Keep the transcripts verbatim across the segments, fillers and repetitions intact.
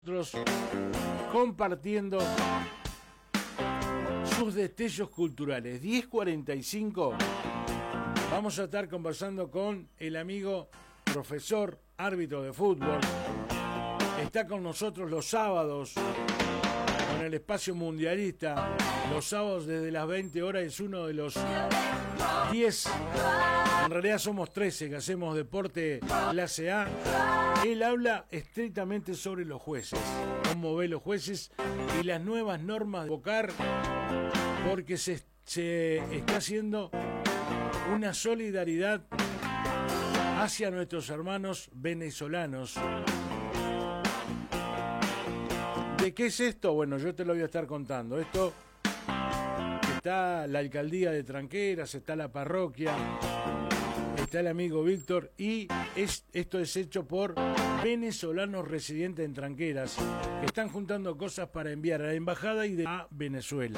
nosotros compartiendo sus destellos culturales. diez cuarenta y cinco, vamos a estar conversando con el amigo profesor, árbitro de fútbol. Está con nosotros los sábados con el espacio mundialista. Los sábados desde las veinte horas es uno de los diez, en realidad somos trece que hacemos deporte clase A. Él habla estrictamente sobre los jueces, cómo ve los jueces y las nuevas normas de Bocar, porque se, se está haciendo una solidaridad hacia nuestros hermanos venezolanos. ¿De qué es esto? Bueno, yo te lo voy a estar contando. Esto está la alcaldía de Tranqueras, está la parroquia, está el amigo Víctor, y es, esto es hecho por venezolanos residentes en Tranqueras que están juntando cosas para enviar a la embajada y de a Venezuela.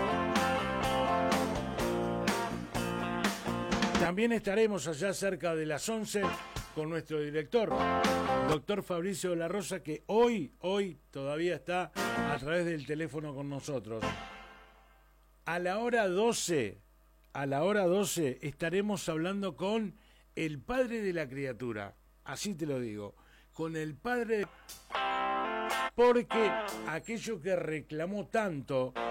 También estaremos allá cerca de las once con nuestro director, doctor Fabricio de la Rosa, que hoy, hoy todavía está a través del teléfono con nosotros. A la hora doce, a la hora doce estaremos hablando con el padre de la criatura, así te lo digo, con el padre, porque aquello que reclamó tanto